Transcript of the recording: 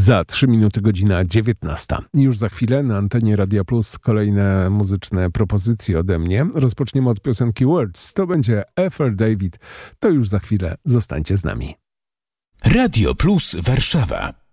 Za 3 minuty godzina 19. Już za chwilę na antenie Radia Plus kolejne muzyczne propozycje ode mnie. Rozpoczniemy od piosenki Words. To będzie Ethel David. To już za chwilę. Zostańcie z nami. Radio Plus Warszawa.